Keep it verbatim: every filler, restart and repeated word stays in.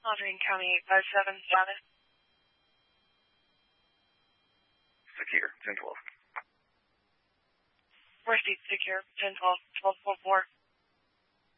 Aldrine County eight five seven, status. Secure, ten twelve. Receipt secure, ten twelve, twelve four four.